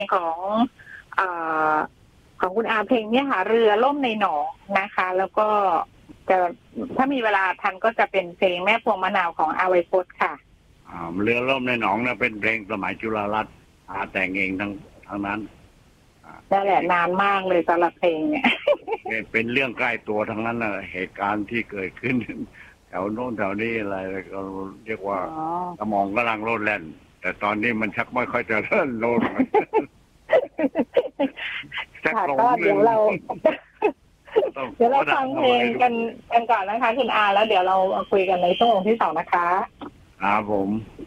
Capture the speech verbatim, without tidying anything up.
ของเอ่อของคุณอาเพลงเนี่ยค่ะเรือล่มในหนองนะคะ แล้วก็จะถ้ามีเวลาทันก็จะเป็นเพลงแม่พวงมะนาวของอาไวพจน์ค่ะอ่าเรือล่มในหนองเนี่ยเป็นเพลงสมัยจุฬารัตน์อาแต่งเองทั้งทั้งนั้นนั่นแหละนานมากเลยสำหรับเพลงเนี่ยเป็นเรื่องใกล้ตัวทั้งนั้นนะเหตุการณ์ที่เกิดขึ้นแถวโน้นแถวนี้อะไรก็เรียกว่าสมองกำลังโลดแล่นแต่ตอนนี้มันชักไม่ค่อยจะเลื่อนโลดค่ะก็เดี๋ยวเราเดี๋ยวเราฟังเพลงกันกันก่อนนะคะคุณอาแล้วเดี๋ยวเราคุยกันในช่วงที่สองนะคะครับผม